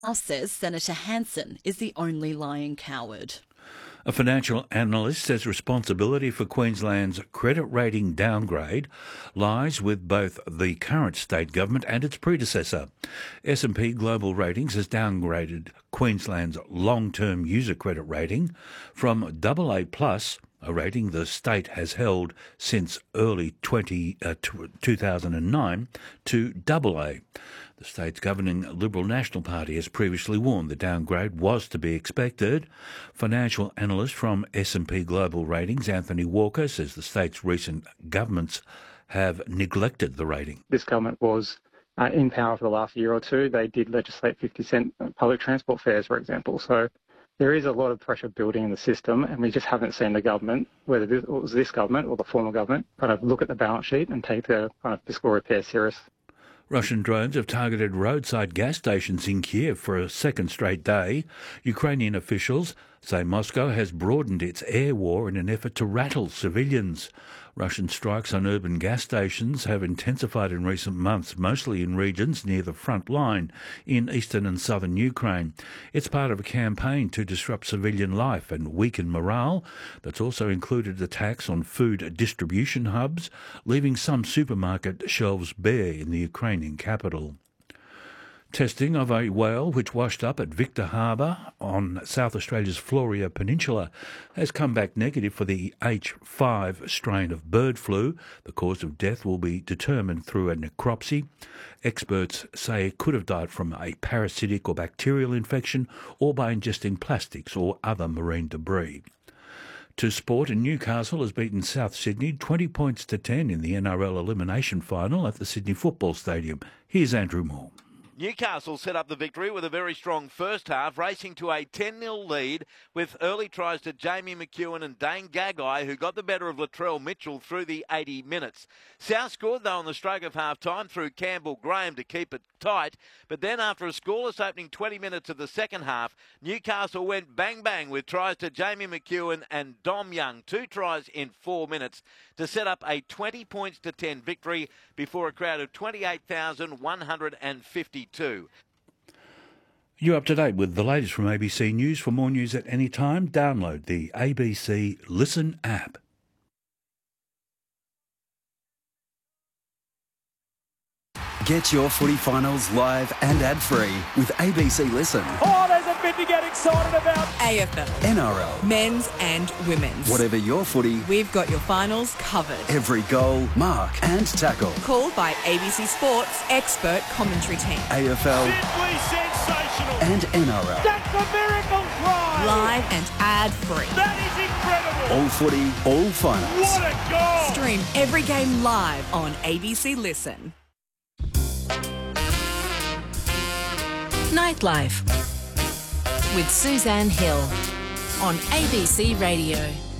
House says Senator Hanson is the only lying coward. A financial analyst says responsibility for Queensland's credit rating downgrade lies with both the current state government and its predecessor. S&P Global Ratings has downgraded Queensland's long-term user credit rating from AA+, a rating the state has held since early 2009, to AA. The state's governing Liberal National Party has previously warned the downgrade was to be expected. Financial analyst from S&P Global Ratings, Anthony Walker, says the state's recent governments have neglected the rating. This government was in power for the last year or two. They did legislate 50-cent public transport fares, for example. So there is a lot of pressure building in the system, and we just haven't seen the government, whether it was this government or the former government, kind of look at the balance sheet and take the kind of fiscal repair serious. Russian drones have targeted roadside gas stations in Kiev for a second straight day. Ukrainian officials say Moscow has broadened its air war in an effort to rattle civilians. Russian strikes on urban gas stations have intensified in recent months, mostly in regions near the front line in eastern and southern Ukraine. It's part of a campaign to disrupt civilian life and weaken morale that's also included attacks on food distribution hubs, leaving some supermarket shelves bare in the Ukrainian capital. Testing of a whale which washed up at Victor Harbour on South Australia's Floria Peninsula has come back negative for the H5 strain of bird flu. The cause of death will be determined through a necropsy. Experts say it could have died from a parasitic or bacterial infection or by ingesting plastics or other marine debris. To sport, and Newcastle has beaten South Sydney 20 points to 10 in the NRL elimination final at the Sydney Football Stadium. Here's Andrew Moore. Newcastle set up the victory with a very strong first half, racing to a 10-0 lead with early tries to Jamie McEwen and Dane Gagai, who got the better of Latrell Mitchell through the 80 minutes. South scored, though, on the stroke of half-time through Campbell Graham to keep it tight. But then after a scoreless opening 20 minutes of the second half, Newcastle went bang-bang with tries to Jamie McEwen and Dom Young, 2 tries in 4 minutes, to set up a 20 points to 10 victory before a crowd of 28,152. You're up to date with the latest from ABC News. For more news at any time, download the ABC Listen app. Get your footy finals live and ad-free with ABC Listen. Oh, there's a bit to get excited about. AFL. NRL. Men's and women's. Whatever your footy, we've got your finals covered. Every goal, mark and tackle. Called by ABC Sports' expert commentary team. AFL. Simply sensational. And NRL. That's a miracle try. Live and ad-free. That is incredible. All footy, all finals. What a goal. Stream every game live on ABC Listen. Nightlife with Suzanne Hill on ABC Radio.